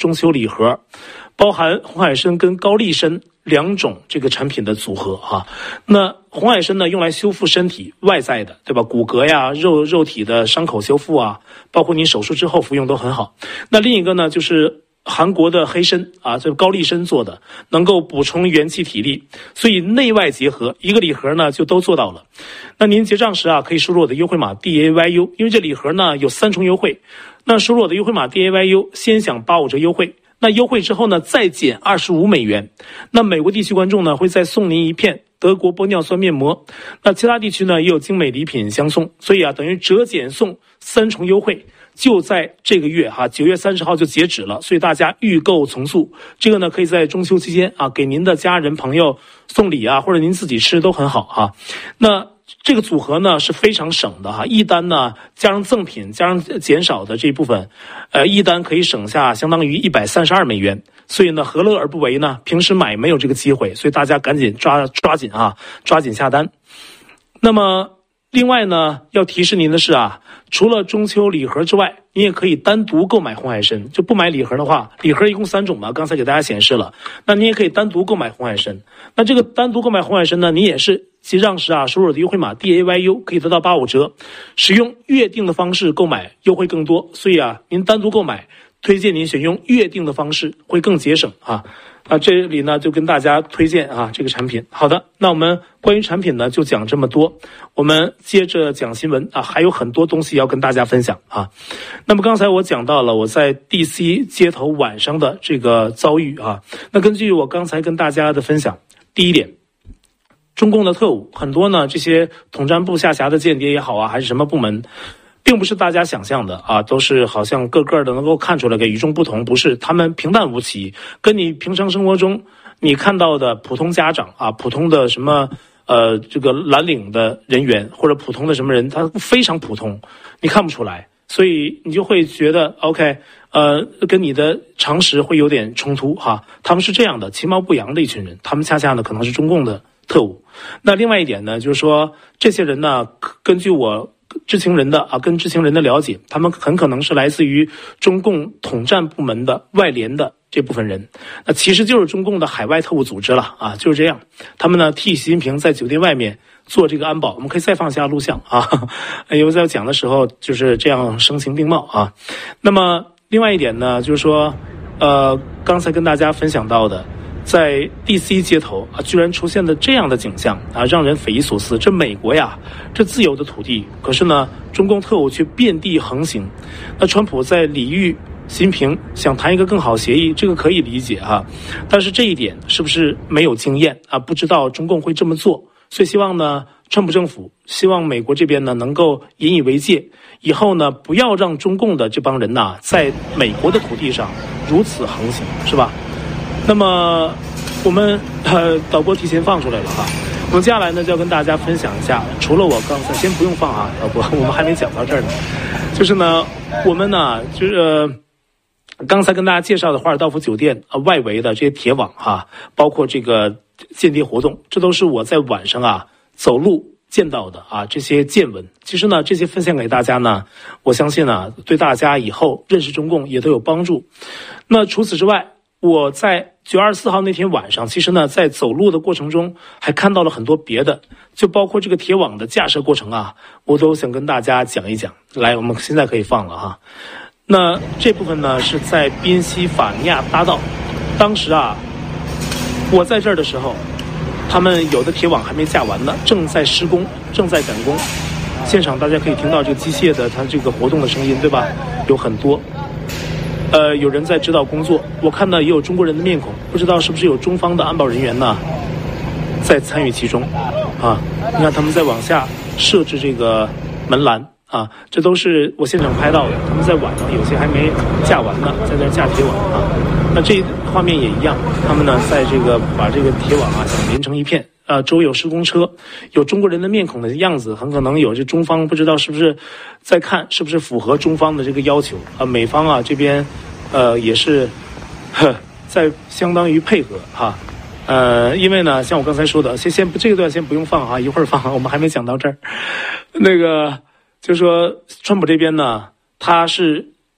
中秋礼盒，包含红海参跟高丽参2种这个产品的组合哈。那红海参呢，用来修复身体外在的，对吧？骨骼呀、肉体的伤口修复啊，包括你手术之后服用都很好。那另一个呢，就是韩国的黑参啊，这高丽参做的，能够补充元气体力，所以内外结合，一个礼盒呢就都做到了。那您结账时啊，可以输入我的优惠码 DAYU， 因为这礼盒呢有3重优惠。那输入我的优惠码 DAYU， 先享85折优惠。那优惠之后呢，再减25美元。那美国地区观众呢，会再送您1片德国玻尿酸面膜。那其他地区呢，也有精美礼品相送。所以啊，等于折减送3重优惠。就在这个月哈，9月30号就截止了，所以大家预购从速。这个呢，可以在中秋期间啊，给您的家人朋友送礼啊，或者您自己吃都很好哈。那这个组合呢是非常省的哈，一单呢加上赠品加上减少的这一部分，一单可以省下相当于132美元。所以呢，何乐而不为呢？平时买没有这个机会，所以大家赶紧抓紧下单。那么另外呢，要提示您的是啊，除了中秋礼盒之外，你也可以单独购买红海参。就不买礼盒的话，礼盒一共3种嘛，刚才给大家显示了。那你也可以单独购买红海参。那这个单独购买红海参呢，你也是结账时啊，输入我的优惠码 DAYU 可以得到85折。使用约定的方式购买优惠更多，所以啊，您单独购买，推荐您选用约定的方式会更节省啊。这里呢就跟大家推荐啊这个产品。好的，那我们关于产品呢就讲这么多，我们接着讲新闻啊，还有很多东西要跟大家分享啊。那么刚才我讲到了我在 DC 街头晚上的这个遭遇啊，那根据我刚才跟大家的分享，第一点，中共的特务很多呢，这些统战部下辖的间谍也好啊，还是什么部门，并不是大家想象的啊，都是好像个个的能够看出来个与众不同，不是，他们平淡无奇，跟你平常生活中你看到的普通家长啊，普通的什么这个蓝领的人员或者普通的什么人，他非常普通，你看不出来，所以你就会觉得 OK， 跟你的常识会有点冲突哈。他们是这样的，其貌不扬的一群人，他们恰恰呢可能是中共的特务。那另外一点呢，就是说这些人呢，根据我跟知情人的了解，他们很可能是来自于中共统战部门的外联的这部分人，那其实就是中共的海外特务组织了啊，就是这样。他们呢替习近平在酒店外面做这个安保，我们可以再放下录像啊，因为在讲的时候就是这样声情并茂啊。那么另外一点呢，就是说刚才跟大家分享到的，在 DC 街头啊，居然出现了这样的景象啊，让人匪夷所思。这美国呀，这自由的土地，可是呢，中共特务却遍地横行。那川普在礼遇习近平，想谈一个更好协议，这个可以理解哈。但是这一点是不是没有经验啊？不知道中共会这么做，所以希望呢，川普政府希望美国这边呢能够引以为戒，以后呢不要让中共的这帮人呐在美国的土地上如此横行，是吧？那么我们导播提前放出来了哈，我们接下来呢就要跟大家分享一下，除了我刚才先不用放啊，导播，我们还没讲到这儿呢，就是呢我们呢就是刚才跟大家介绍的华尔道夫酒店外围的这些铁网哈，包括这个间谍活动，这都是我在晚上啊走路见到的啊这些见闻。其实呢这些分享给大家呢，我相信呢对大家以后认识中共也都有帮助。那除此之外，我在9月24号那天晚上，其实呢在走路的过程中还看到了很多别的，就包括这个铁网的架设过程啊，我都想跟大家讲一讲。来，我们现在可以放了哈。那这部分呢是在宾夕法尼亚大道，当时啊我在这儿的时候，他们有的铁网还没架完呢，正在施工，正在赶工。现场大家可以听到这个机械的它这个活动的声音，对吧？有很多有人在指导工作，我看到也有中国人的面孔，不知道是不是有中方的安保人员呢在参与其中啊。你看他们在往下设置这个门栏啊，这都是我现场拍到的，他们在晚上有些还没架完呢，在那架铁网啊。那这画面也一样，他们呢在这个把这个铁网啊想连成一片，周围有施工车，有中国人的面孔的样子，很可能有这中方不知道是不是在看是不是符合中方的这个要求啊。美方啊这边也是在相当于配合哈。因为呢像我刚才说的，先这个段先不用放哈，一会儿放，我们还没讲到这儿。那个就是说川普这边呢，他是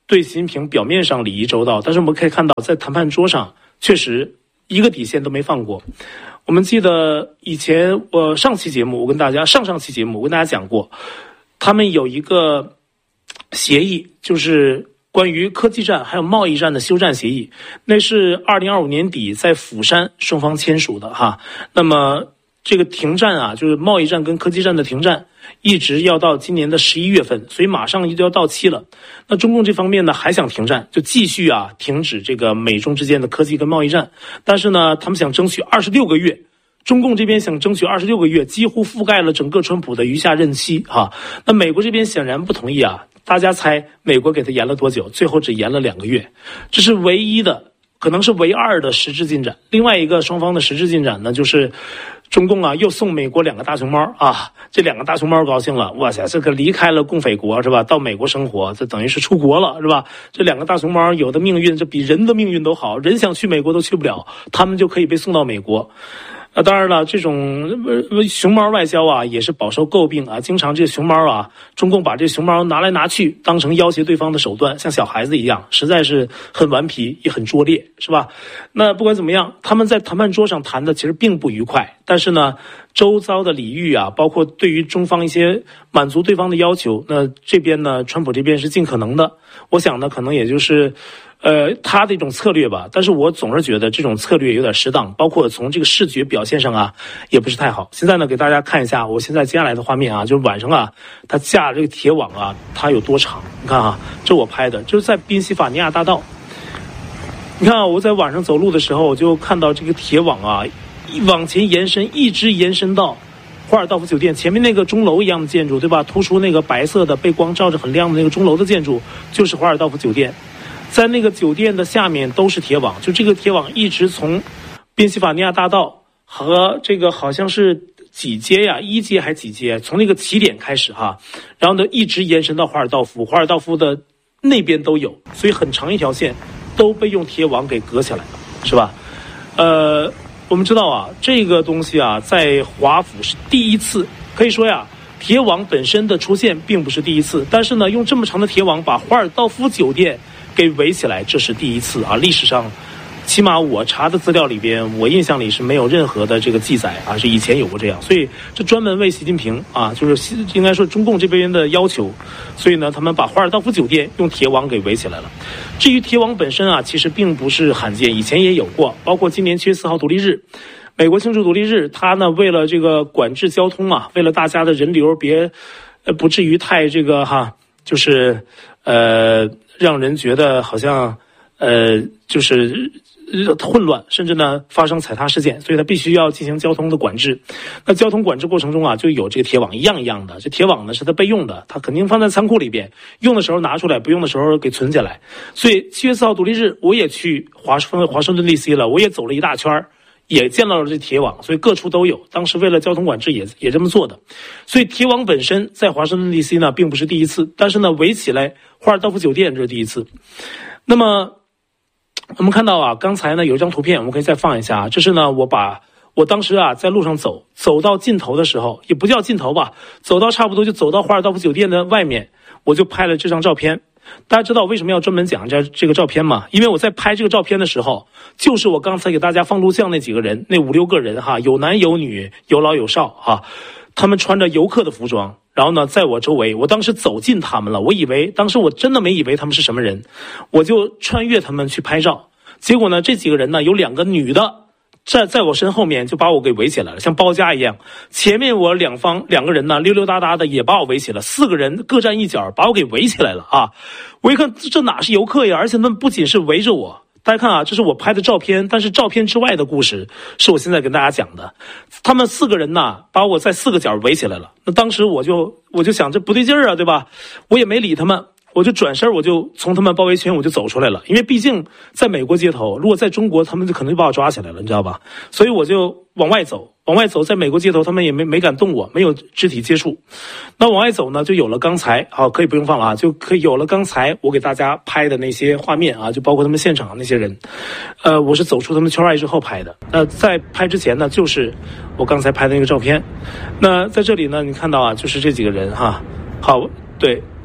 对习近平表面上礼仪周到，但是我们可以看到，在谈判桌上确实一个底线都没放过。我们记得以前上期节目我跟大家讲过，他们有一个协议，就是关于科技战还有贸易战的休战协议，那是2025年底在釜山双方签署的哈。那么这个停战啊，就是贸易战跟科技战的停战，一直要到今年的11月份，所以马上就要到期了。那中共这方面呢还想停战，就继续停止这个美中之间的科技跟贸易战，但是呢他们想争取26个月。中共这边想争取26个月，几乎覆盖了整个川普的余下任期哈。那美国这边显然不同意啊，大家猜美国给他延了多久？最后只延了2个月，这是唯一的，可能是唯二的实质进展。另外一个双方的实质进展呢，就是中共又送美国2个大熊猫啊，这2个大熊猫高兴了，哇塞，这个离开了共匪国是吧？到美国生活，这等于是出国了是吧？这2个大熊猫有的命运这比人的命运都好，人想去美国都去不了，他们就可以被送到美国。当然了，这种熊猫外交也是饱受诟病啊。经常这熊猫中共把这熊猫拿来拿去，当成要挟对方的手段，像小孩子一样，实在是很顽皮，也很拙劣，是吧？那不管怎么样，他们在谈判桌上谈的其实并不愉快，但是呢，周遭的礼遇包括对于中方一些满足对方的要求，那这边呢，川普这边是尽可能的。我想呢，可能也就是他的一种策略吧，但是我总是觉得这种策略有点适当，包括从这个视觉表现上也不是太好。现在呢，给大家看一下我现在接下来的画面就是晚上他架这个铁网它有多长？你看这我拍的，就是在宾夕法尼亚大道。你看我在晚上走路的时候，我就看到这个铁网往前延伸，一直延伸到华尔道夫酒店前面那个钟楼一样的建筑，对吧？突出那个白色的被光照着很亮的那个钟楼的建筑，就是华尔道夫酒店。在那个酒店的下面都是铁网，就这个铁网一直从宾夕法尼亚大道和这个好像是几街1街还几街，从那个起点开始然后呢一直延伸到华尔道夫，华尔道夫的那边都有，所以很长一条线都被用铁网给隔起来了，是吧？我们知道这个东西在华府是第一次，可以说铁网本身的出现并不是第一次，但是呢用这么长的铁网把华尔道夫酒店给围起来，这是第一次历史上起码我查的资料里边，我印象里是没有任何的这个记载是以前有过这样，所以这专门为习近平就是应该说中共这边的要求，所以呢他们把华尔道夫酒店用铁网给围起来了。至于铁网本身其实并不是罕见，以前也有过，包括今年7月4号独立日，美国庆祝独立日，他呢为了这个管制交通为了大家的人流不至于太这个就是让人觉得好像就是混乱，甚至呢发生踩踏事件，所以他必须要进行交通的管制。那交通管制过程中就有这个铁网一样一样的，这铁网呢是他备用的，他肯定放在仓库里边，用的时候拿出来，不用的时候给存起来。所以7月4号独立日我也去华盛顿 DC 了，我也走了一大圈，也见到了这铁网，所以各处都有。当时为了交通管制也这么做的。所以铁网本身在华盛顿 DC 呢并不是第一次，但是呢围起来华尔道夫酒店这是第一次。那么我们看到刚才呢有一张图片，我们可以再放一下。这是呢我当时在路上走到尽头的时候，也不叫尽头吧，走到差不多就走到华尔道夫酒店的外面，我就拍了这张照片。大家知道为什么要专门讲这个照片吗？因为我在拍这个照片的时候，就是我刚才给大家放录像那几个人，那5、6个人有男有女，有老有少他们穿着游客的服装，然后呢在我周围，我当时走近他们了，当时我真的没以为他们是什么人，我就穿越他们去拍照。结果呢这几个人呢有2个女的在我身后面就把我给围起来了，像包夹一样。前面我2个人呢溜溜达达的也把我围起来，4个人各站一角把我给围起来了我一看这哪是游客呀，而且他们不仅是围着我，大家看这是我拍的照片，但是照片之外的故事是我现在跟大家讲的。他们4个人呢把我在4个角围起来了，那当时我就想这不对劲对吧？我也没理他们，我就转身，我就从他们包围圈我就走出来了。因为毕竟在美国街头，如果在中国他们就可能就把我抓起来了，你知道吧？所以我就往外走，在美国街头他们也没敢动我，没有肢体接触。那往外走呢就有了刚才可以不用放了就可以有了刚才我给大家拍的那些画面就包括他们现场那些人。我是走出他们圈外之后拍的。那在拍之前呢就是我刚才拍的那个照片。那在这里呢你看到就是这几个人好，对，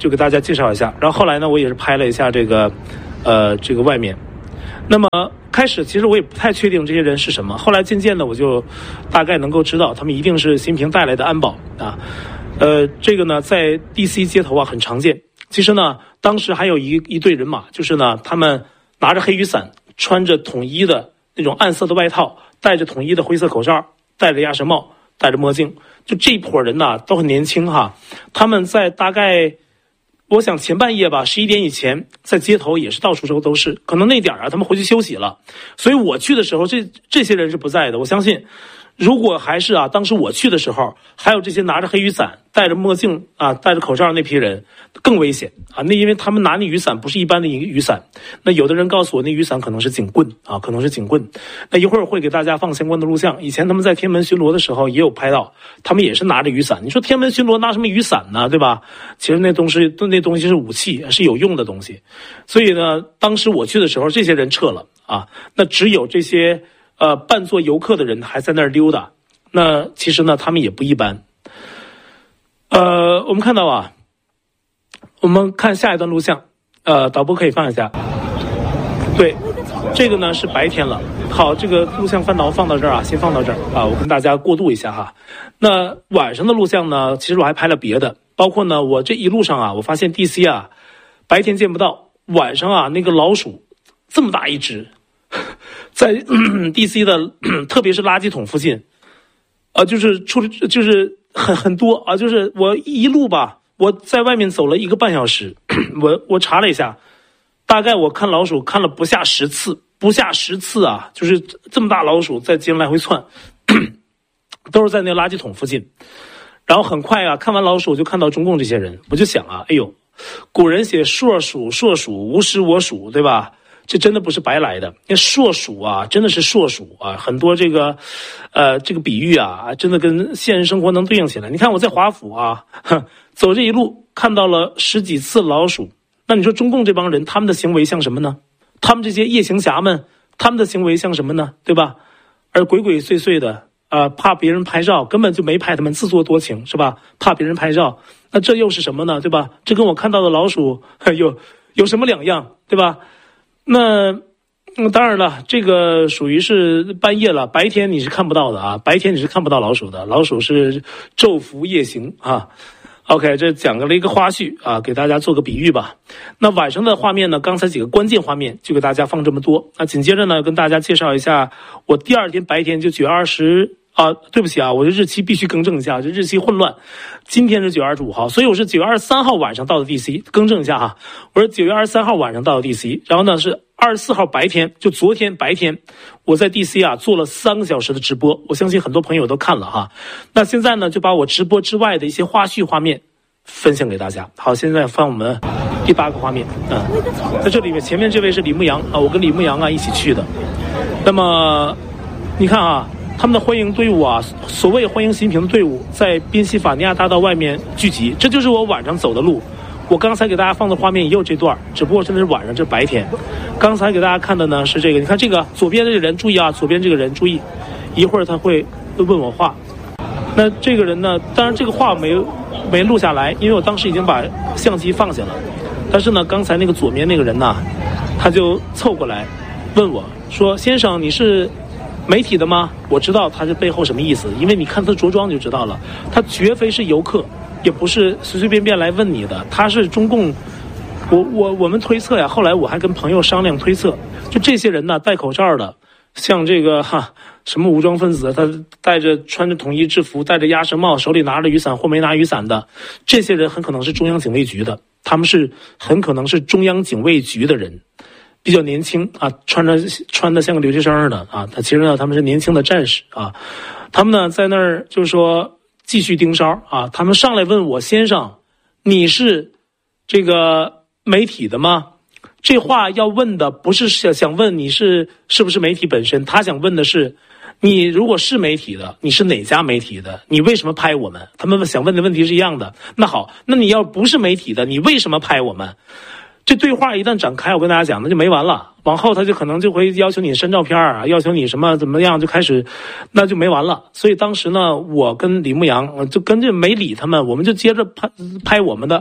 就给大家介绍一下。然后后来呢，我也是拍了一下这个外面。那么开始其实我也不太确定这些人是什么，后来渐渐的我就大概能够知道，他们一定是新平带来的安保啊。这个呢，在 DC 街头啊很常见。其实呢，当时还有一队人马，就是呢，他们拿着黑雨伞，穿着统一的那种暗色的外套，戴着统一的灰色口罩，戴着鸭舌帽，戴着墨镜。就这一伙人呢，都很年轻哈。他们在大概，我想前半夜吧，11点以前，在街头也是到处都是。可能那点啊，他们回去休息了。所以我去的时候，这些人是不在的。我相信，如果还是啊，当时我去的时候，还有这些拿着黑雨伞、戴着墨镜啊、戴着口罩那批人，更危险啊！那因为他们拿那雨伞不是一般的雨伞，那有的人告诉我，那雨伞可能是警棍啊，可能是警棍。那一会儿会给大家放相关的录像。以前他们在天安门巡逻的时候也有拍到，他们也是拿着雨伞。你说天安门巡逻拿什么雨伞呢？对吧？其实那东西是武器，是有用的东西。所以呢，当时我去的时候，这些人撤了啊，那只有这些扮作游客的人还在那儿溜达。那其实呢，他们也不一般。我们看到啊，我们看下一段录像，导播可以放一下。对，这个呢是白天了。好，这个录像翻导放到这儿啊，先放到这儿啊，我跟大家过渡一下哈。那晚上的录像呢，其实我还拍了别的，包括呢，我这一路上啊，我发现 DC 啊，白天见不到，晚上啊，那个老鼠这么大一只，在DC 的特别是垃圾桶附近，就是很多啊，就是我一路吧，我在外面走了1个半小时，我查了一下，大概我看老鼠看了不下10次啊，就是这么大老鼠在街上来回窜，都是在那垃圾桶附近。然后很快啊，看完老鼠就看到中共这些人，我就想啊，哎呦，古人写硕鼠无食我黍，对吧？这真的不是白来的，那硕鼠啊，真的是硕鼠啊，很多这个比喻啊，真的跟现实生活能对应起来。你看我在华府啊，走这一路看到了10几次老鼠，那你说中共这帮人他们的行为像什么呢？他们这些夜行侠们，他们的行为像什么呢？对吧？而鬼鬼祟祟的怕别人拍照，根本就没拍他们，自作多情是吧？怕别人拍照，那这又是什么呢？对吧？这跟我看到的老鼠有什么两样？对吧？那当然了，这个属于是半夜了，白天你是看不到的啊，白天你是看不到老鼠的，老鼠是昼伏夜行啊。OK， 这讲了一个花絮啊，给大家做个比喻吧。那晚上的画面呢，刚才几个关键画面就给大家放这么多。那紧接着呢，跟大家介绍一下我第二天白天就9月20啊，对不起啊，我的日期必须更正一下，这日期混乱。今天是9月25号，所以我是9月23号晚上到的 DC， 更正一下哈，我是9月23号晚上到的 DC， 然后呢是24号白天，就昨天白天，我在 DC 啊做了3个小时的直播，我相信很多朋友都看了哈。那现在呢，就把我直播之外的一些花絮画面分享给大家。好，现在放我们第8个画面啊，在这里面前面这位是李牧阳啊，我跟李牧阳啊一起去的。那么你看啊。他们的欢迎队伍啊，所谓欢迎习近平的队伍，在宾夕法尼亚大道外面聚集，这就是我晚上走的路。我刚才给大家放的画面也有这段，只不过真的是晚上，这白天。刚才给大家看的呢是这个，你看这个左边这个人，注意啊，左边这个人注意，一会儿他会问我话。那这个人呢，当然这个话没录下来，因为我当时已经把相机放下了。但是呢，刚才那个左边那个人呢，他就凑过来问我说：“先生，你是媒体的吗？”我知道他是背后什么意思，因为你看他着装就知道了，他绝非是游客，也不是随随便便来问你的，他是中共。我们推测呀，后来我还跟朋友商量推测，就这些人呢，戴口罩的，像这个什么武装分子，他穿着统一制服，戴着鸭舌帽，手里拿着雨伞或没拿雨伞的，这些人很可能是中央警卫局的，他们是很可能是中央警卫局的人。比较年轻啊，穿的像个留学生的啊，其实呢他们是年轻的战士啊，他们呢在那儿就是说继续盯梢啊，他们上来问我：“先生，你是这个媒体的吗？”这话要问的不是想问你是不是媒体本身，他想问的是你如果是媒体的，你是哪家媒体的？你为什么拍我们？他们想问的问题是一样的。那好，那你要不是媒体的，你为什么拍我们？这对话一旦展开，我跟大家讲，那就没完了。往后他就可能就会要求你删照片啊，要求你什么怎么样，就开始，那就没完了。所以当时呢，我跟李牧阳就跟着没理他们，我们就接着拍我们的，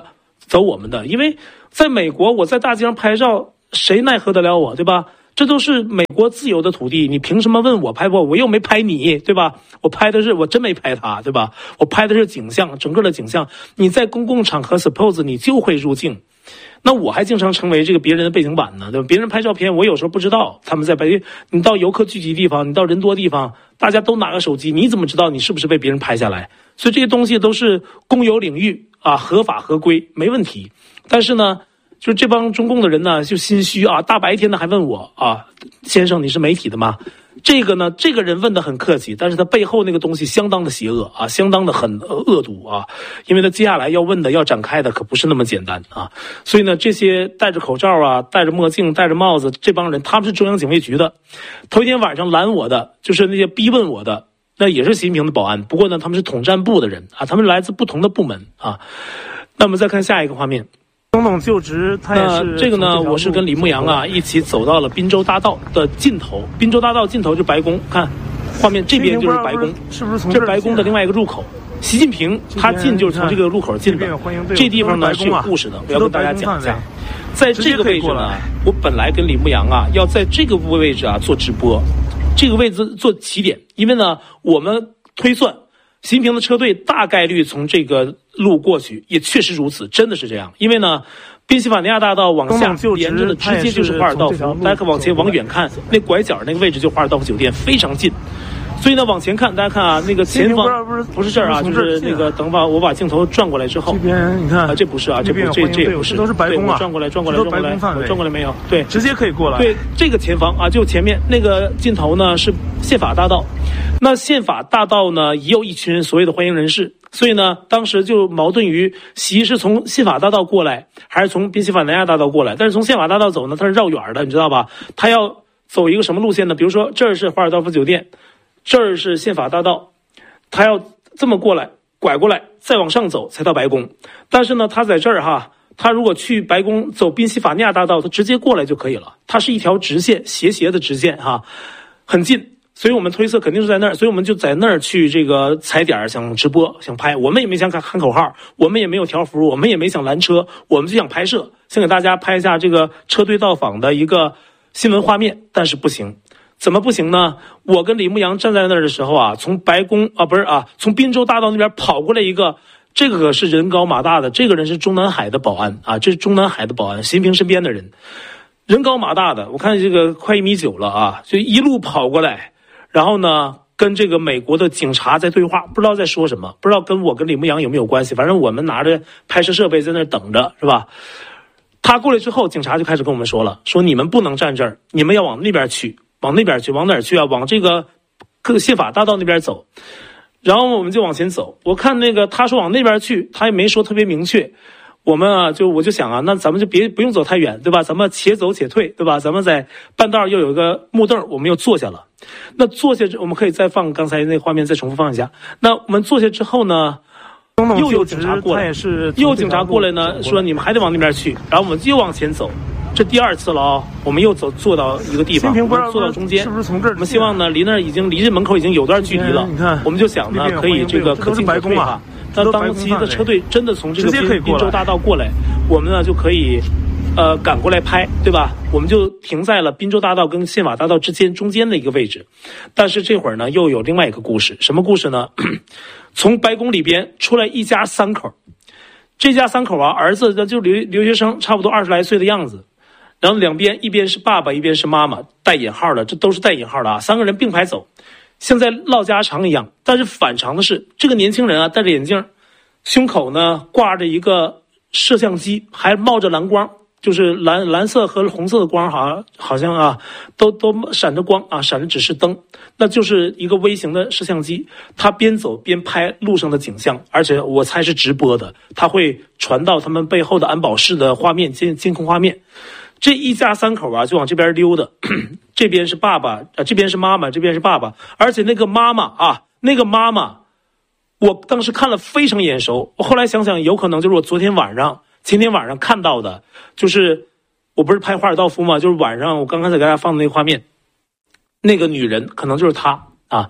走我们的，因为在美国我在大街上拍照，谁奈何得了我，对吧？这都是美国自由的土地，你凭什么问我拍不？我又没拍你，对吧？我真没拍他，对吧？我拍的是景象，整个的景象。你在公共场合 suppose 你就会入镜，那我还经常成为这个别人的背景板呢，对吧？别人拍照片，我有时候不知道他们在拍。你到游客聚集地方，你到人多地方，大家都拿个手机，你怎么知道你是不是被别人拍下来？所以这些东西都是公有领域啊，合法合规，没问题。但是呢，就是这帮中共的人呢，就心虚啊，大白天的还问我啊，先生你是媒体的吗？这个呢，这个人问的很客气，但是他背后那个东西相当的邪恶啊，相当的很恶毒啊，因为他接下来要问的要展开的可不是那么简单啊。所以呢，这些戴着口罩啊，戴着墨镜，戴着帽子，这帮人他们是中央警卫局的。头一天晚上拦我的就是那些逼问我的，那也是习近平的保安，不过呢他们是统战部的人啊，他们来自不同的部门啊。那我们再看下一个画面。 总统就职，他也是这个呢，我是跟李牧阳啊一起走到了滨州大道的尽头。滨州大道尽头就是白宫，看画面这边就是白宫， 是不是从这白宫的另外一个入口？习近平他进就是从这个入口进的。这地方呢是有故事的，我要跟大家讲一下。在这个位置呢，我本来跟李牧阳啊要在这个位置啊做直播，这个位置做起点，因为呢我们推算。习近平的车队大概率从这个路过去，也确实如此，真的是这样。因为呢，宾夕法尼亚大道往下连着的直接就是华尔道夫，大家可往前往远看，那拐角那个位置就华尔道夫酒店，非常近。所以呢，往前看，大家看啊，那个前方不是这儿啊，就是那个等把我把镜头转过来之后， 这边你看啊，这不是啊，这也不是， 都是白宫啊， 转过来，转过来没有？对， 直接可以过来。 对，这个前方啊，就前面那个尽头呢是宪法大道，那宪法大道呢也有一群所谓的欢迎人士，所以呢，当时就矛盾于习是从宪法大道过来，还是从宾夕法尼亚大道过来？但是从宪法大道走呢，它是绕远的，你知道吧？他要走一个什么路线呢？比如说这儿是华尔道夫酒店。这儿是宪法大道，他要这么过来，拐过来，再往上走才到白宫。但是呢，他在这儿哈，他如果去白宫走宾夕法尼亚大道，他直接过来就可以了。它是一条直线，斜的直线哈，很近。所以我们推测肯定是在那儿，所以我们就在那儿去这个踩点，想直播，想拍。我们也没想喊口号，我们也没有条幅，我们也没想拦车，我们就想拍摄，想给大家拍一下这个车队到访的一个新闻画面，但是不行。怎么不行呢？我跟李牧阳站在那儿的时候啊，从白宫啊，不是啊，从滨州大道那边跑过来一个，这个可是人高马大的，这个人是中南海的保安啊，这是中南海的保安，习近平身边的人，人高马大的，我看这个快1.9米了啊，就一路跑过来，然后呢，跟这个美国的警察在对话，不知道在说什么，不知道跟我跟李牧阳有没有关系，反正我们拿着拍摄设备在那儿等着，是吧？他过来之后，警察就开始跟我们说了，说你们不能站这儿，你们要往那边去。往那边去，往哪儿去啊？往这个宪法大道那边走，然后我们就往前走。我看那个他说往那边去，他也没说特别明确。我们啊，我就想啊，那咱们就不用走太远，对吧？咱们且走且退，对吧？咱们在半道又有一个木凳，我们又坐下了。那坐下，我们可以再放刚才那画面，再重复放一下。那我们坐下之后呢？又有警察过来，又警察过来呢，说你们还得往那边去，然后我们又往前走。这第二次了啊、我们又坐到一个地方，我们坐到中间， 是不是从这儿？ 我们希望呢，离这门口已经有段距离了。 你看， 我们就想呢，可以这个可进可退哈。那当其的车队真的从这个滨州大道过来，我们呢就可以，赶过来拍，对吧？我们就停在了滨州大道跟宪法大道中间的一个位置。但是这会儿呢，又有另外一个故事，什么故事呢？从白宫里边出来一家三口，这家三口啊，儿子就留学生，差不多20来岁的样子。然后两边，一边是爸爸，一边是妈妈，带引号的，这都是带引号的啊。3个人并排走，像在唠家常一样。但是反常的是，这个年轻人啊，戴着眼镜，胸口呢挂着一个摄像机，还冒着蓝光，就是蓝色和红色的光，好像啊，都闪着光啊，闪着指示灯，那就是一个微型的摄像机。他边走边拍路上的景象，而且我猜是直播的，他会传到他们背后的安保室的画面监控画面。这一家三口啊，就往这边溜达，这边是爸爸，这边是妈妈，这边是爸爸，而且那个妈妈，我当时看了非常眼熟，我后来想想，有可能就是我前天晚上看到的，就是我不是拍华尔道夫嘛，就是晚上我刚才给大家放的那个画面，那个女人可能就是她啊。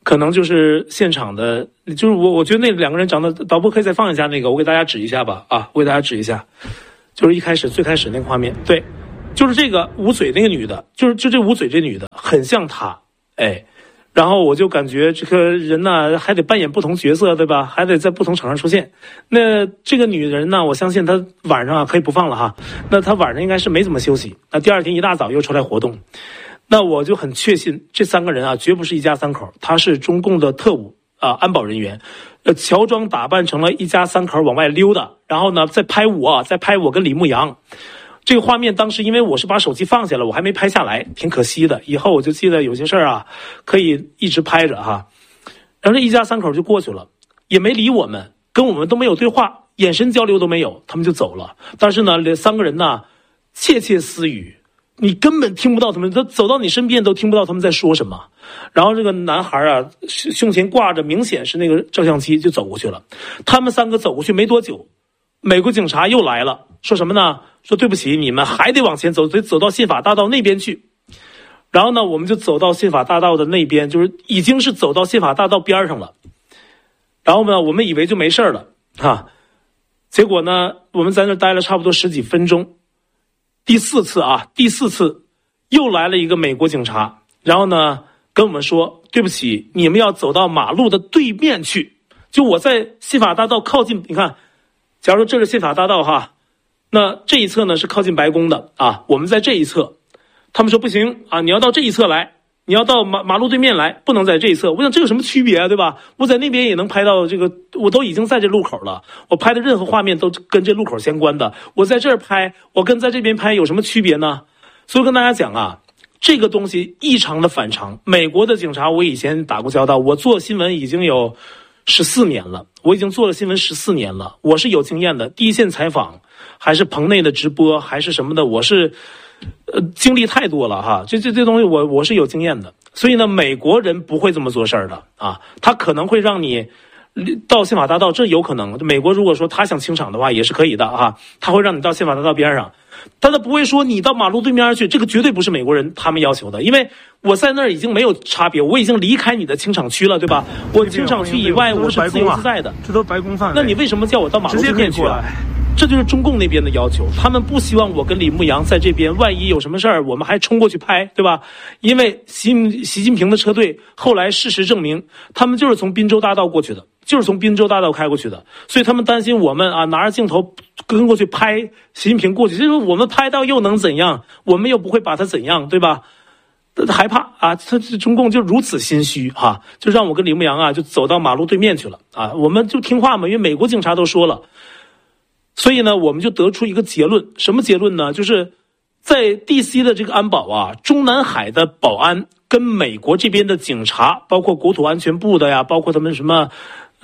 可能就是现场的，就是我觉得那两个人长得，导播可以再放一下那个，我给大家指一下吧，啊，我给大家指一下，就是最开始那个画面，对，就是这个捂嘴那个女的，就这捂嘴这女的很像她，哎，然后我就感觉这个人呢还得扮演不同角色，对吧？还得在不同场合出现。那这个女人呢，我相信她晚上可以不放了哈，那她晚上应该是没怎么休息，那第二天一大早又出来活动。那我就很确信这三个人啊，绝不是一家三口，他是中共的特务啊，安保人员，乔装打扮成了一家三口往外溜达，然后呢再拍我跟李牧阳。这个画面当时因为我是把手机放下了，我还没拍下来，挺可惜的。以后我就记得有些事儿啊，可以一直拍着哈。然后这一家三口就过去了，也没理我们，跟我们都没有对话，眼神交流都没有，他们就走了。但是呢，这三个人呢，窃窃私语。你根本听不到他们，他走到你身边都听不到他们在说什么。然后这个男孩啊，胸前挂着明显是那个照相机，就走过去了。他们三个走过去没多久，美国警察又来了，说什么呢？说对不起，你们还得往前走，得走到信法大道那边去。然后呢，我们就走到信法大道的那边，就是已经是走到信法大道边上了。然后呢，我们以为就没事了啊，结果呢，我们在那待了差不多10几分钟。第四次又来了一个美国警察，然后呢跟我们说对不起，你们要走到马路的对面去。就我在信法大道靠近，你看，假如说这是信法大道哈，那这一侧呢是靠近白宫的啊，我们在这一侧。他们说不行啊，你要到这一侧来，你要到马路对面来，不能在这一侧。我想这有什么区别啊，对吧？我在那边也能拍到这个，我都已经在这路口了，我拍的任何画面都跟这路口相关的。我在这儿拍，我跟在这边拍有什么区别呢？所以跟大家讲啊，这个东西异常的反常。美国的警察我以前打过交道，我做新闻已经有14年了，我已经做了新闻14年了，我是有经验的。第一线采访，还是棚内的直播，还是什么的，我是经历太多了哈，这东西我是有经验的。所以呢，美国人不会这么做事儿的啊，他可能会让你到宪法大道，这有可能。美国如果说他想清场的话，也是可以的啊，他会让你到宪法大道边上，但他不会说你到马路对面去，这个绝对不是美国人他们要求的，因为我在那儿已经没有差别，我已经离开你的清场区了，对吧？我清场区以外我是自由自在的， 这都是白宫范围。 那你为什么叫我到马路对面去啊？这就是中共那边的要求，他们不希望我跟李牧阳在这边，万一有什么事儿，我们还冲过去拍，对吧？因为习近平的车队后来事实证明，他们就是从滨州大道过去的，就是从滨州大道开过去的，所以他们担心我们啊拿着镜头跟过去拍习近平过去，就是我们拍到又能怎样？我们又不会把他怎样，对吧？害怕啊！他中共就如此心虚哈，就让我跟李牧阳啊就走到马路对面去了啊，我们就听话嘛，因为美国警察都说了。所以呢，我们就得出一个结论，什么结论呢？就是在 DC 的这个安保啊，中南海的保安跟美国这边的警察，包括国土安全部的呀，包括他们什么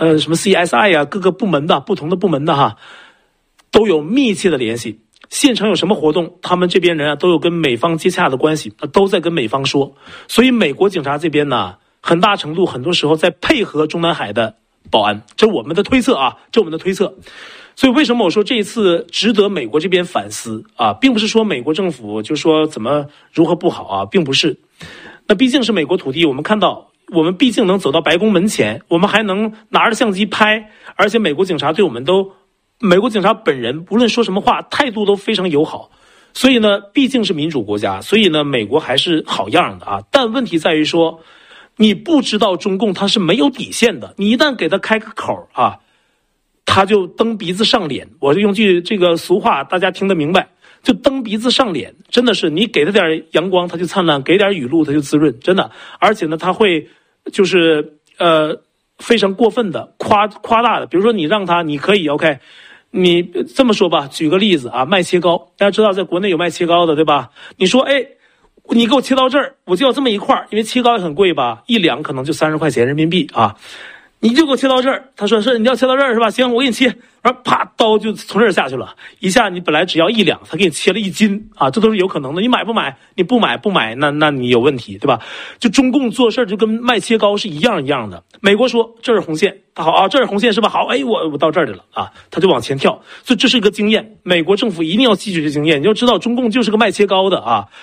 CSI 呀，各个部门的不同的部门的哈，都有密切的联系。现场有什么活动，他们这边人啊都有跟美方接洽的关系，都在跟美方说。所以美国警察这边呢，很大程度很多时候在配合中南海的保安，这是我们的推测啊，这是我们的推测。所以为什么我说这一次值得美国这边反思啊，并不是说美国政府就说怎么如何不好啊，并不是。那毕竟是美国土地，我们看到我们毕竟能走到白宫门前，我们还能拿着相机拍，而且美国警察对我们都，美国警察本人无论说什么话态度都非常友好。所以呢，毕竟是民主国家，所以呢美国还是好样的啊。但问题在于说，你不知道中共他是没有底线的，你一旦给他开个口啊，他就蹬鼻子上脸，我就用句这个俗话，大家听得明白，就蹬鼻子上脸，真的是你给他点阳光他就灿烂，给点雨露他就滋润，真的。而且呢，他会就是非常过分的夸大的，比如说你让他，你可以 OK， 你这么说吧，举个例子啊，卖切糕，大家知道在国内有卖切糕的对吧？你说哎，你给我切到这儿，我就要这么一块，因为切糕也很贵吧，一两可能就30块钱人民币啊。你就给我切到这儿，他说是你要切到这儿是吧？行，我给你切，然后啪刀就从这儿下去了，一下你本来只要1两，他给你切了1斤啊，这都是有可能的。你买不买？你不买，那你有问题对吧？就中共做事就跟卖切糕是一样的。美国说这是红线，他好啊，这是红线是吧？好，哎，我到这儿来了啊，他就往前跳。所以这是一个经验，美国政府一定要吸取这经验，你就知道中共就是个卖切糕的啊。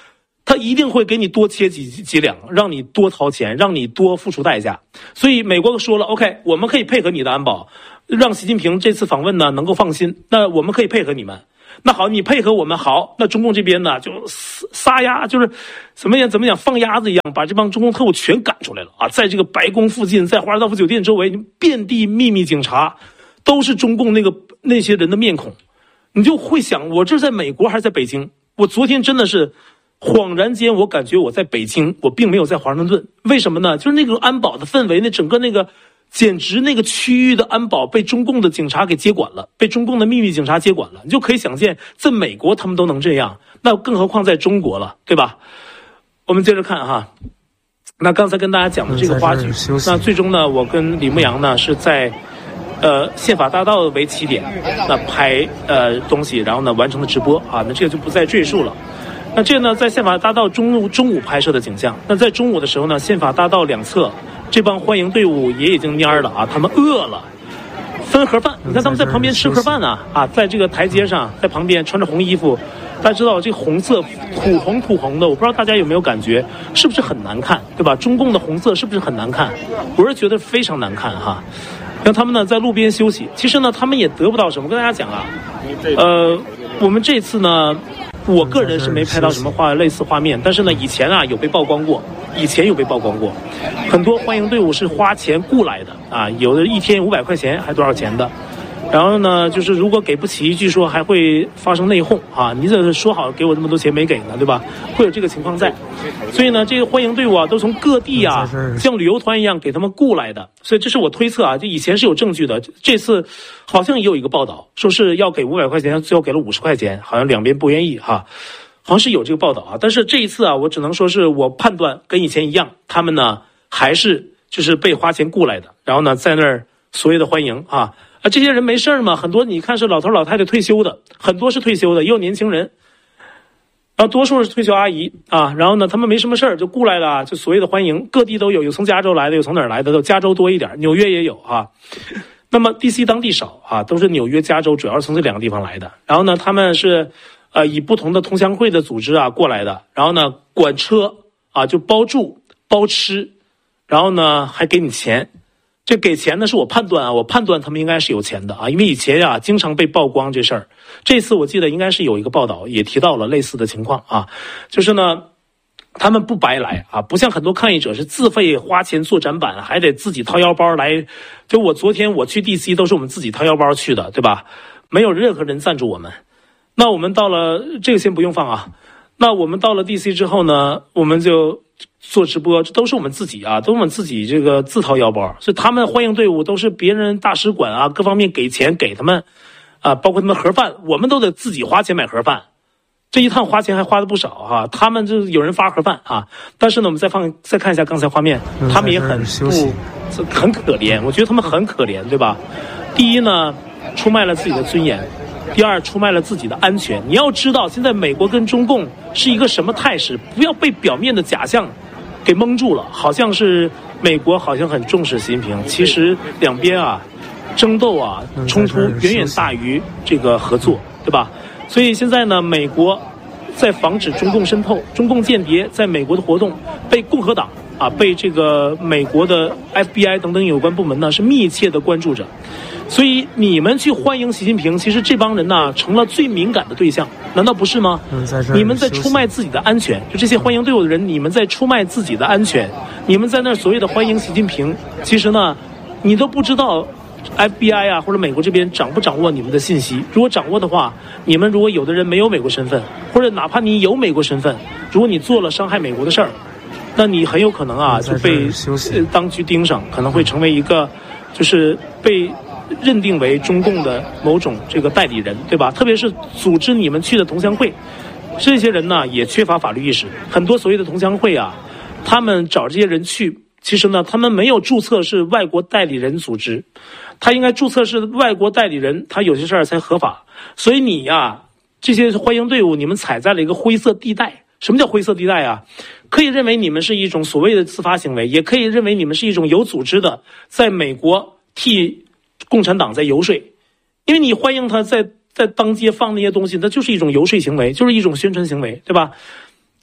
他一定会给你多切几两，让你多掏钱，让你多付出代价。所以美国说了 OK， 我们可以配合你的安保，让习近平这次访问呢能够放心，那我们可以配合你们。那好，你配合我们好，那中共这边呢就撒丫，就是怎么讲放鸭子一样，把这帮中共特务全赶出来了啊！在这个白宫附近，在华尔道夫酒店周围，遍地秘密警察，都是中共那些人的面孔。你就会想，我这是在美国还是在北京？我昨天真的是恍然间，我感觉我在北京，我并没有在华盛顿。为什么呢？就是那个安保的氛围，那整个简直那个区域的安保被中共的警察给接管了，被中共的秘密警察接管了。你就可以想见，在美国他们都能这样，那更何况在中国了，对吧？我们接着看哈，那刚才跟大家讲的这个花絮，那最终呢，我跟李牧阳呢是在宪法大道为起点，那拍东西，然后呢完成了直播啊，那这个就不再赘述了。那这呢，在宪法大道中午拍摄的景象。那在中午的时候呢，宪法大道两侧这帮欢迎队伍也已经蔫了啊，他们饿了，分盒饭。你看他们在旁边吃盒饭啊，在这个台阶上，在旁边穿着红衣服。大家知道这个红色土红的，我不知道大家有没有感觉，是不是很难看，对吧？中共的红色是不是很难看？我是觉得非常难看哈。让他们呢在路边休息，其实呢他们也得不到什么。跟大家讲啊，我们这次呢，我个人是没拍到什么类似画面，但是呢以前啊有被曝光过，很多欢迎队伍是花钱雇来的啊，有的一天500块钱还多少钱的。然后呢，就是如果给不齐，据说还会发生内讧啊！你这说好给我这么多钱没给呢，对吧？会有这个情况在。所以呢，这个欢迎队伍啊，都从各地啊，像旅游团一样给他们雇来的。所以这是我推测啊，就以前是有证据的。这次好像也有一个报道，说是要给500块钱，最后给了50块钱，好像两边不愿意哈，好像是有这个报道啊。但是这一次啊，我只能说是我判断跟以前一样，他们呢还是就是被花钱雇来的，然后呢在那儿所谓的欢迎啊。这些人没事嘛，很多你看是老头老太太退休的，很多是退休的，也有年轻人，然后多数是退休阿姨啊。然后呢，他们没什么事儿就雇来了，就所谓的欢迎，各地都有，有从加州来的，有从哪儿来的，都加州多一点，纽约也有啊。那么 DC 当地少啊，都是纽约、加州，主要是从这两个地方来的。然后呢，他们是以不同的同乡会的组织啊过来的，然后呢管车啊，就包住包吃，然后呢还给你钱。这给钱呢是我判断他们应该是有钱的啊，因为以前啊经常被曝光这事儿。这次我记得应该是有一个报道也提到了类似的情况啊，就是呢他们不白来啊，不像很多抗议者是自费花钱做展板，还得自己掏腰包来。就昨天我去 DC 都是我们自己掏腰包去的，对吧？没有任何人赞助我们。那我们到了这个先不用放啊。那我们到了 DC 之后呢，我们就做直播，这都是我们自己啊，都是我们自己这个自掏腰包。所以他们欢迎队伍都是别人大使馆啊，各方面给钱给他们啊，包括他们盒饭，我们都得自己花钱买盒饭。这一趟花钱还花的不少哈，他们就有人发盒饭啊。但是呢，我们再看一下刚才画面，他们也很可怜，我觉得他们很可怜，对吧？第一呢，出卖了自己的尊严。第二，出卖了自己的安全。你要知道，现在美国跟中共是一个什么态势，不要被表面的假象给蒙住了。好像是美国好像很重视习近平，其实两边啊争斗啊冲突远远大于这个合作，对吧？所以现在呢，美国在防止中共渗透，中共间谍在美国的活动被共和党啊，被这个美国的 FBI 等等有关部门呢是密切的关注着。所以你们去欢迎习近平，其实这帮人呢成了最敏感的对象，难道不是吗？你们在出卖自己的安全，就这些欢迎队伍的人，你们在出卖自己的安全，你们在那所谓的欢迎习近平，其实呢，你都不知道 FBI 啊或者美国这边掌不掌握你们的信息。如果掌握的话，你们如果有的人没有美国身份，或者哪怕你有美国身份，如果你做了伤害美国的事儿，那你很有可能啊就被当局盯上，可能会成为一个就是被认定为中共的某种这个代理人，对吧？特别是组织你们去的同乡会，这些人呢也缺乏法律意识。很多所谓的同乡会啊，他们找这些人去，其实呢他们没有注册是外国代理人组织，他应该注册是外国代理人，他有些事儿才合法。所以你呀，这些欢迎队伍，你们踩在了一个灰色地带。什么叫灰色地带啊？可以认为你们是一种所谓的自发行为，也可以认为你们是一种有组织的在美国替共产党在游说。因为你欢迎他在当街放那些东西，那就是一种游说行为，就是一种宣传行为，对吧？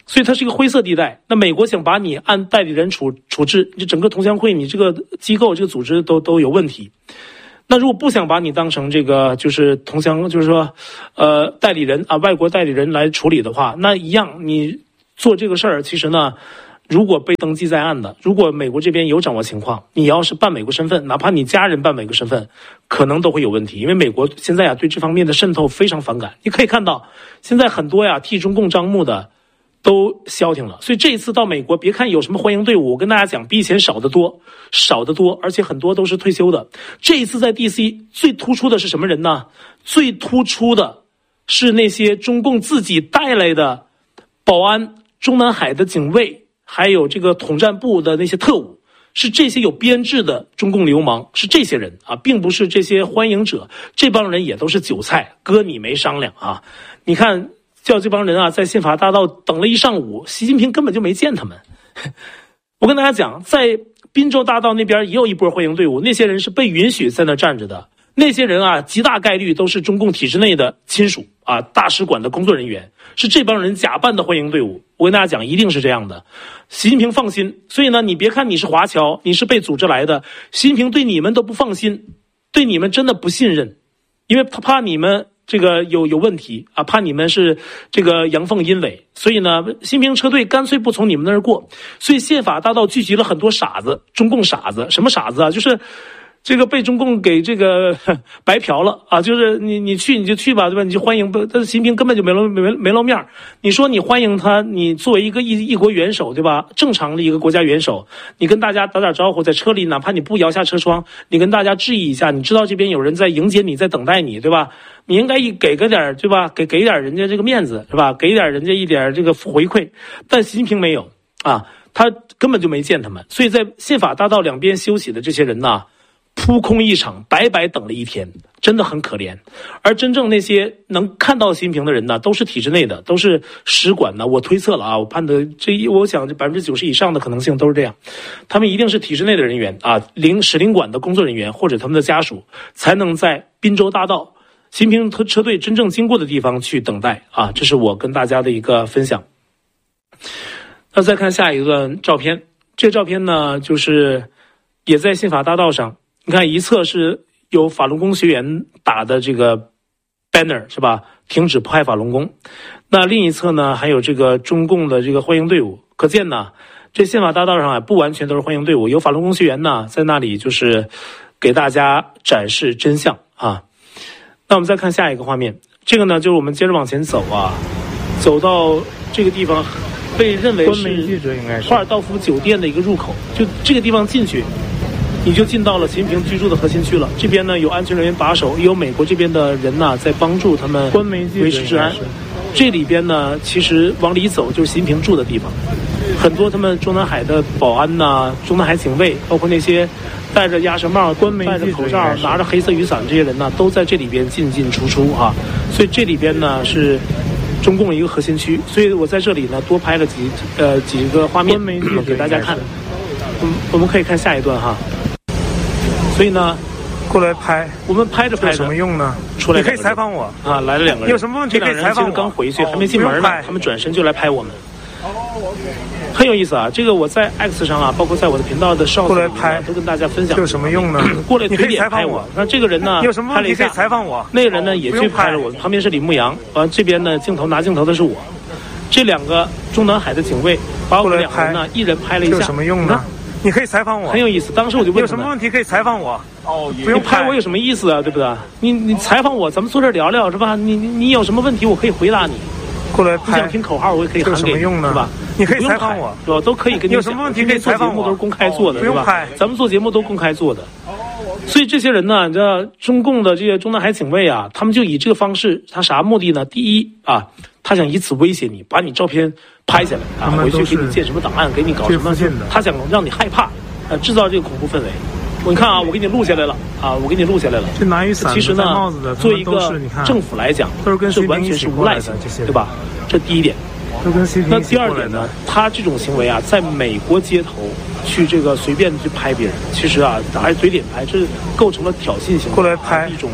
所以它是一个灰色地带。那美国想把你按代理人处置，你整个同乡会，你这个机构、这个组织都有问题。那如果不想把你当成这个就是同乡，就是说，代理人啊，外国代理人来处理的话，那一样你做这个事儿，其实呢，如果被登记在案的，如果美国这边有掌握情况，你要是办美国身份，哪怕你家人办美国身份，可能都会有问题，因为美国现在对这方面的渗透非常反感。你可以看到，现在很多替中共张目的都消停了。所以这一次到美国，别看有什么欢迎队伍，我跟大家讲，比以前少得多，而且很多都是退休的。这一次在 DC 最突出的是什么人呢？最突出的是那些中共自己带来的保安、中南海的警卫，还有这个统战部的那些特务，是这些有编制的中共流氓，是这些人啊，并不是这些欢迎者。这帮人也都是韭菜，哥你没商量啊！你看，叫这帮人在宪法大道等了一上午，习近平根本就没见他们。我跟大家讲，在滨州大道那边也有一波欢迎队伍，那些人是被允许在那站着的。那些人极大概率都是中共体制内的亲属大使馆的工作人员，是这帮人假扮的欢迎队伍。我跟大家讲，一定是这样的。习近平放心，所以呢，你别看你是华侨，你是被组织来的，习近平对你们都不放心，对你们真的不信任，因为他怕你们这个有问题怕你们是这个阳奉阴违，所以呢，习近平车队干脆不从你们那儿过。所以宪法大道聚集了很多傻子，中共傻子。什么傻子就是这个被中共给这个白嫖了就是你去你就去吧，对吧？你就欢迎，但是习近平根本就没露面。你说你欢迎他，你作为一个一国元首，对吧？正常的一个国家元首，你跟大家打打招呼，在车里哪怕你不摇下车窗，你跟大家致意一下，你知道这边有人在迎接你，在等待你，对吧？你应该给个点，对吧？给点人家这个面子，是吧？给点人家一点这个回馈。但习近平没有他根本就没见他们。所以在宪法大道两边休息的这些人扑空一场，白白等了一天，真的很可怜。而真正那些能看到习近平的人都是体制内的，都是使馆我推测了我判的我想这90%以上的可能性都是这样，他们一定是体制内的人员使领馆的工作人员或者他们的家属，才能在滨州大道习近平车队真正经过的地方去等待这是我跟大家的一个分享。那再看下一个照片，这个照片呢，就是也在宪法大道上。你看，一侧是有法轮功学员打的这个 banner 是吧？停止迫害法轮功。那另一侧呢，还有这个中共的这个欢迎队伍。可见呢，这宪法大道上不完全都是欢迎队伍，有法轮功学员呢在那里就是给大家展示真相那我们再看下一个画面，这个呢就是我们接着往前走走到这个地方，被认为是华尔道夫酒店的一个入口，就这个地方进去。你就进到了习近平居住的核心区了。这边呢有安全人员把守，也有美国这边的人在帮助他们维持治安。这里边呢，其实往里走就是习近平住的地方，很多他们中南海的保安中南海警卫，包括那些戴着鸭舌帽、戴着口罩、拿着黑色雨伞这些人都在这里边进进出出所以这里边呢是中共一个核心区。所以我在这里呢多拍了几个画面给大家看。我们可以看下一段所以呢， 过来拍， 我们拍着有什么用呢？ 出来你可以采访我来了两个人， 有什么问题可以采访我？ 刚回去还没进门呢，他们转身就来拍我们。很有意思这个我在 X 上包括在我的频道的上过来拍都跟大家分享。 有什么用呢？ 过来你可以采访我。 那这个人呢， 有什么问题可以采访我？ 那个人呢也去拍了我，旁边是李牧阳，这边呢拿镜头的是我。这两个中南海的警卫把我们两个人呢一人拍了一下。 有什么用呢？你可以采访我， 很有意思。当时我就问他们， 有什么问题可以采访我？ 不用拍我有什么意思对不对？你采访我，咱们坐这聊聊是吧？你有什么问题我可以回答你。 过来拍， 你想听口号我也可以喊给你，是吧？ 你可以采访我， 是吧？都可以跟你有什么问题可以采访我。 做节目都是公开做的， 不用拍， 咱们做节目都公开做的。所以这些人呢，你知道中共的这些中南海警卫他们就以这个方式，他啥目的呢？第一他想以此威胁你，把你照片拍下来回去给你建什么档案，给你搞什么，他想让你害怕，制造这个恐怖氛围。你看我给你录下来了我给你录下来了。 这拿雨伞、 其实呢，作为一个政府来讲，是完全是无赖性，对吧？这第一点。那第二点呢，他这种行为在美国街头去这个随便去拍别人，其实还是嘴脸拍，这构成了挑衅行为， 过来拍一种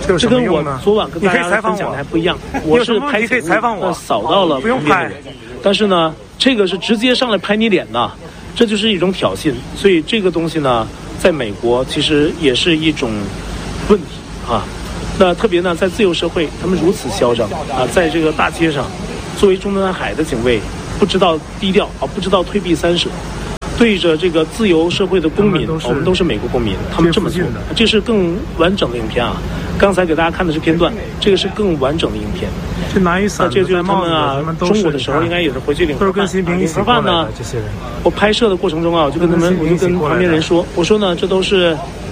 这有什么用呢？ 这跟我昨晚跟大家分享的还不一样。我是拍可以采访我， 扫到了不用拍。 但是呢，这个是直接上来拍你脸的，这就是一种挑衅。所以这个东西呢，在美国其实也是一种问题啊。那特别呢，在自由社会，他们如此嚣张啊，在这个大街上，作为中南海的警卫，不知道低调啊，不知道退避三舍。对着这个自由社会的公民，我们都是美国公民，他们这么做，这是更完整的影片啊。刚才给大家看的是片段，这个是更完整的影片。 这拿雨伞， 这就是他们啊，中午的时候应该也是回去领盒饭。领盒饭呢，我拍摄的过程中啊，我就跟旁边人说，我说呢，这都是，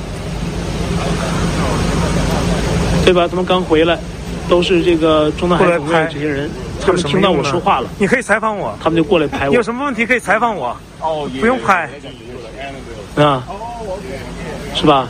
对吧？他们刚回来，都是这个中南海警卫这些人。他们听到我说话了， 你可以采访我， 他们就过来拍我。 有什么问题可以采访我，不用拍， 啊，是吧？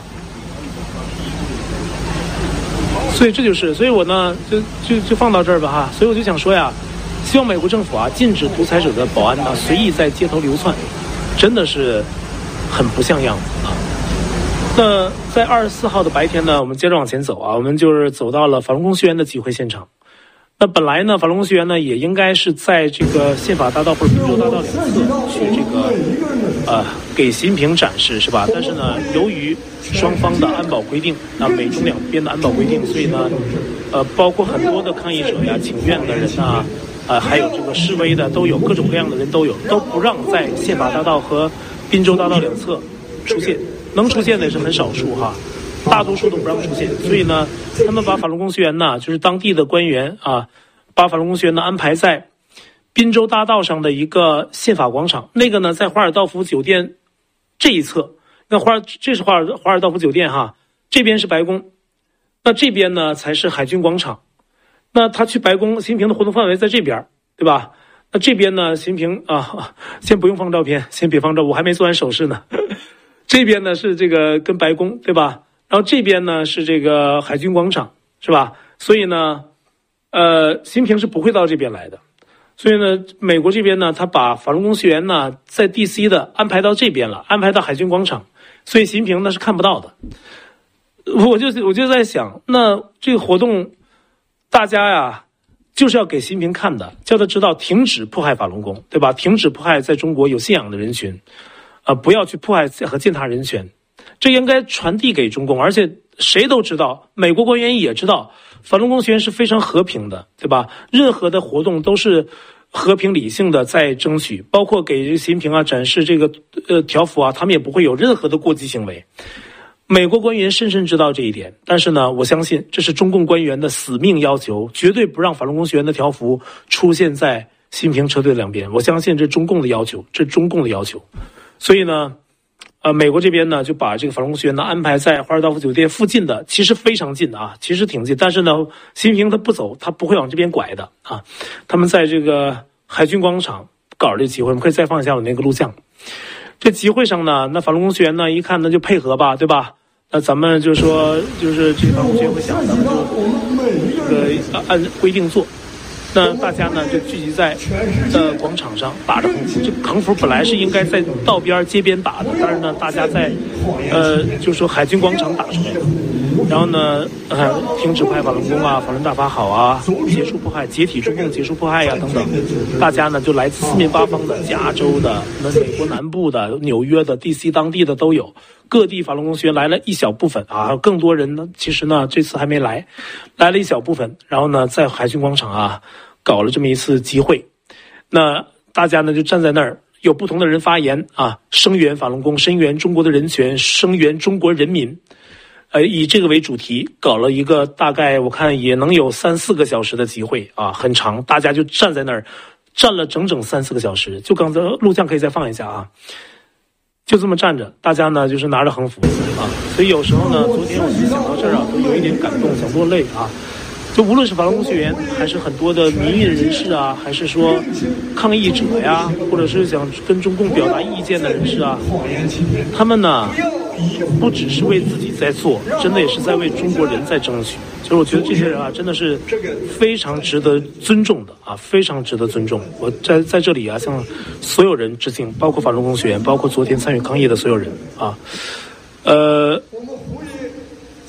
所以这就是，所以我呢就放到这儿吧哈。所以我就想说呀，希望美国政府啊禁止独裁者的保安呢随意在街头流窜，真的是很不像样子啊。那在24号的白天呢，我们接着往前走啊，我们就是走到了法轮功学员的集会现场。那本来呢，法轮功学员呢也应该是在这个宪法大道或者滨州大道两侧去这个给习近平展示，是吧？但是呢，由于双方的安保规定，那美中两边的安保规定，所以呢，包括很多的抗议者呀、请愿的人啊，还有这个示威的都有，各种各样的人都有，都不让在宪法大道和滨州大道两侧出现，能出现的也是很少数哈。大多数都不让出现，所以呢，他们把法轮功学员呢，就是当地的官员啊，把法轮功学员呢安排在滨州大道上的一个宪法广场，那个呢在华尔道夫酒店这一侧，那这是华尔道夫酒店哈，这边是白宫，那这边呢才是海军广场，那他去白宫，习近平的活动范围在这边，对吧？那这边呢，习近平啊，先不用放照片，先别放照，我还没做完手势呢，这边呢是这个跟白宫，对吧？然后这边呢是这个海军广场，是吧？所以呢，习近平是不会到这边来的。所以呢，美国这边呢，他把法轮功学员呢在 DC 的安排到这边了，安排到海军广场，所以习近平呢是看不到的。我就在想，那这个活动，大家呀就是要给习近平看的，叫他知道停止迫害法轮功，对吧？停止迫害在中国有信仰的人群，不要去迫害和践踏人权。这应该传递给中共，而且谁都知道，美国官员也知道，法轮功学员是非常和平的，对吧？任何的活动都是和平理性的在争取，包括给习近平啊展示这个条幅啊，他们也不会有任何的过激行为。美国官员深深知道这一点，但是呢，我相信这是中共官员的死命要求，绝对不让法轮功学员的条幅出现在习近平车队两边。我相信这是中共的要求，这是中共的要求。所以呢，美国这边呢就把这个法轮功学员呢安排在华尔道夫酒店附近的，其实非常近啊，其实挺近，但是呢，习近平他不走，他不会往这边拐的啊。他们在这个海军广场搞这集会，我们可以再放一下我那个录像。这集会上呢，那法轮功学员呢一看那就配合吧，对吧？那咱们就说，就是这个法轮功学员会想，咱们就这个按规定做。那大家呢就聚集在广场上打着横幅，这横幅本来是应该在道边街边打的，但是呢大家在就说海军广场打出来的。然后呢停止迫害法轮功啊，法轮大法好啊，结束迫害，解体中共，结束迫害呀等等。大家呢就来自四面八方的，加州的、美国南部的、纽约的、DC 当地的都有。各地法轮功学员来了一小部分啊，更多人呢其实呢这次还没来了一小部分。然后呢在海军广场啊搞了这么一次集会，那大家呢就站在那儿，有不同的人发言啊，声援法轮功，声援中国的人权，声援中国人民，以这个为主题搞了一个大概我看也能有3-4个小时的集会啊，很长，大家就站在那儿站了整整3-4个小时，就刚才录像可以再放一下啊，就这么站着，大家呢就是拿着横幅啊，所以有时候呢，昨天我就想到这儿啊，都有一点感动，想落泪啊。就无论是法轮功学员，还是很多的民运人士啊，还是说抗议者呀，或者是想跟中共表达意见的人士啊，他们呢不只是为自己在做，真的也是在为中国人在争取。所以我觉得这些人啊，真的是非常值得尊重的啊，非常值得尊重。我在这里啊，向所有人致敬，包括法轮功学员，包括昨天参与抗议的所有人啊。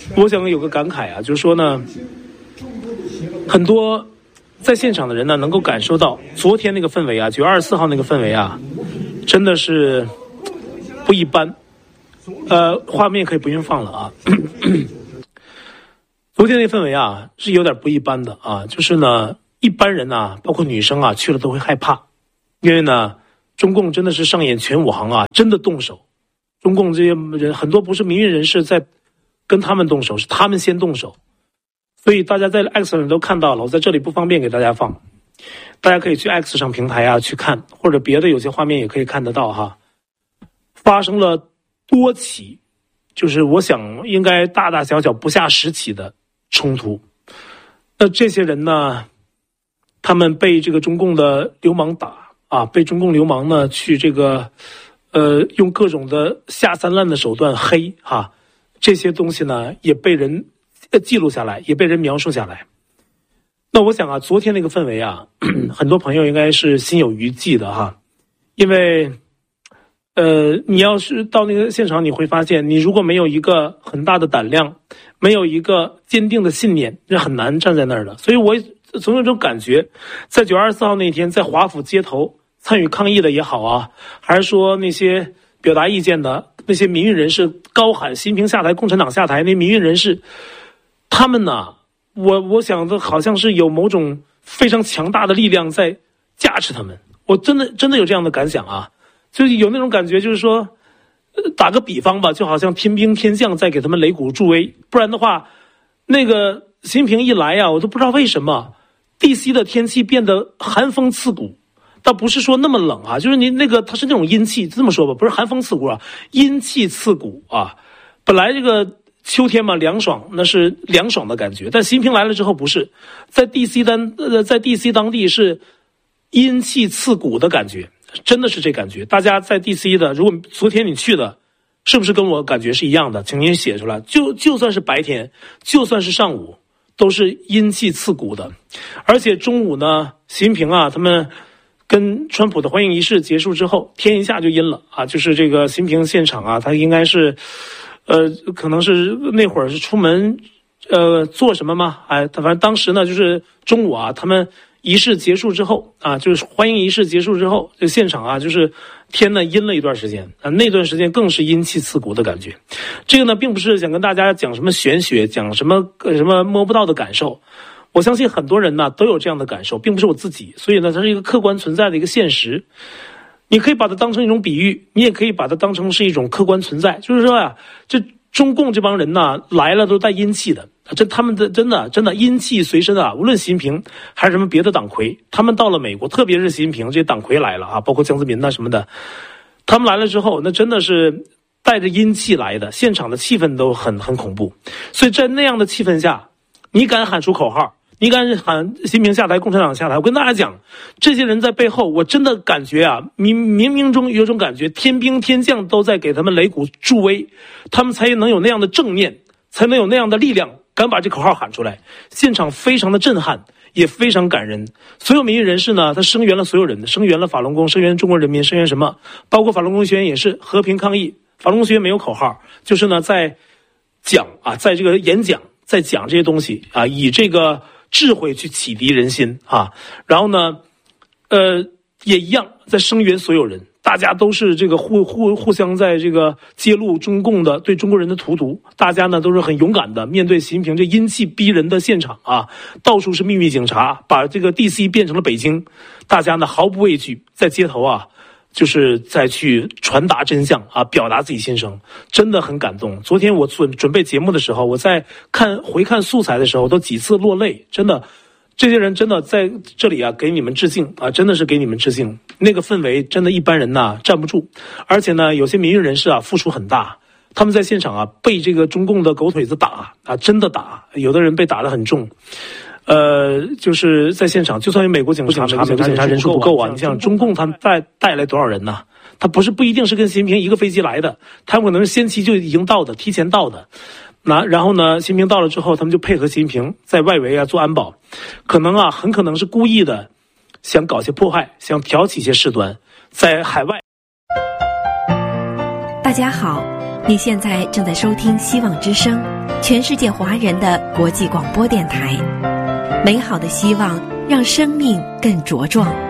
我想有个感慨啊，就是说呢，很多在现场的人呢，能够感受到昨天那个氛围啊，9月24号那个氛围啊，真的是不一般。画面可以不用放了啊。昨天那氛围啊，是有点不一般的啊，就是呢，一般人啊，包括女生啊，去了都会害怕，因为呢，中共真的是上演全武行啊，真的动手。中共这些人很多不是民运人士在跟他们动手，是他们先动手。所以大家在 X 上都看到了，我在这里不方便给大家放，大家可以去 X 上平台啊去看，或者别的有些画面也可以看得到哈。发生了多起，就是我想应该大大小小不下10起的冲突。那这些人呢，他们被这个中共的流氓打啊，被中共流氓呢去这个用各种的下三滥的手段黑哈，这些东西呢也被人记录下来，也被人描述下来。那我想啊，昨天那个氛围啊，很多朋友应该是心有余悸的哈，因为你要是到那个现场，你会发现，你如果没有一个很大的胆量，没有一个坚定的信念，是很难站在那儿的。所以我总有这种感觉，在9月24号那天，在华府街头参与抗议的也好啊，还是说那些表达意见的那些民运人士高喊习近平下台，共产党下台，那民运人士，他们呢，我想的好像是有某种非常强大的力量在加持他们。我真的有这样的感想啊。就是有那种感觉，就是说，打个比方吧，就好像天兵天将在给他们擂鼓助威，不然的话，那个习近平一来啊，我都不知道为什么 DC 的天气变得寒风刺骨，倒不是说那么冷啊，就是你那个它是那种阴气，这么说吧，不是寒风刺骨啊，阴气刺骨啊。本来这个秋天嘛凉爽，那是凉爽的感觉，但习近平来了之后不是，在 DC 当地是阴气刺骨的感觉。真的是这感觉，大家在 DC 的，如果昨天你去的，是不是跟我感觉是一样的？请您写出来。就算是白天，就算是上午，都是阴气刺骨的。而且中午呢，习近平啊，他们跟川普的欢迎仪式结束之后，天一下就阴了啊！就是这个习近平现场啊，他应该是，可能是那会儿是出门，做什么吗？哎，反正当时呢，就是中午啊，他们仪式结束之后啊，就是欢迎仪式结束之后，这现场啊，就是天呢阴了一段时间啊，那段时间更是阴气刺骨的感觉。这个呢，并不是想跟大家讲什么玄学，讲什么摸不到的感受。我相信很多人呢都有这样的感受，并不是我自己，所以呢，它是一个客观存在的一个现实。你可以把它当成一种比喻，你也可以把它当成是一种客观存在。就是说呀，这中共这帮人呢来了都带阴气的。他们的真的阴气随身啊！无论习近平还是什么别的党魁，他们到了美国，特别是习近平这些党魁来了啊，包括江泽民呐什么的，他们来了之后，那真的是带着阴气来的，现场的气氛都很恐怖。所以在那样的气氛下，你敢喊出口号，你敢喊习近平下台，共产党下台，我跟大家讲，这些人在背后，我真的感觉啊，冥冥中有种感觉，天兵天将都在给他们擂鼓助威，他们才能有那样的正念，才能有那样的力量。敢把这口号喊出来，现场非常的震撼，也非常感人。所有民运人士呢，他声援了所有人，声援了法轮功，声援中国人民，声援什么？包括法轮功学员也是和平抗议。法轮功学员没有口号，就是呢在讲啊，在这个演讲，在讲这些东西啊，以这个智慧去启迪人心啊。然后呢，也一样在声援所有人。大家都是这个互相在这个揭露中共的对中国人的荼毒，大家呢都是很勇敢的面对习近平这阴气逼人的现场啊，到处是秘密警察，把这个 DC 变成了北京，大家呢毫不畏惧，在街头啊，就是再去传达真相啊，表达自己心声，真的很感动。昨天我准备节目的时候，我在回看素材的时候，都几次落泪，真的。这些人真的在这里啊，给你们致敬啊！真的是给你们致敬。那个氛围真的一般人呐站不住，而且呢，有些民运人士啊付出很大，他们在现场啊被这个中共的狗腿子打啊，真的打，有的人被打得很重。就是在现场，就算有美国警察人数不够啊，你像中共他们带来多少人呢？他不一定是跟习近平一个飞机来的，他们可能是先期就已经到的，提前到的。然后呢，习近平到了之后，他们就配合习近平在外围啊做安保，很可能是故意的，想搞些破坏，想挑起一些事端，在海外。 大家好，你现在正在收听希望之声，全世界华人的国际广播电台。美好的希望，让生命更茁壮。